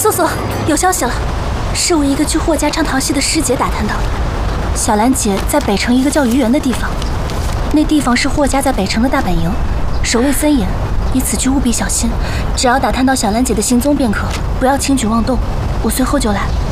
素素，有消息了，是我一个去霍家唱堂戏的师姐打探到的。小兰姐在北城一个叫愚园的地方，那地方是霍家在北城的大本营，守卫森严，你此去务必小心。只要打探到小兰姐的行踪便可，不要轻举妄动。我随后就来。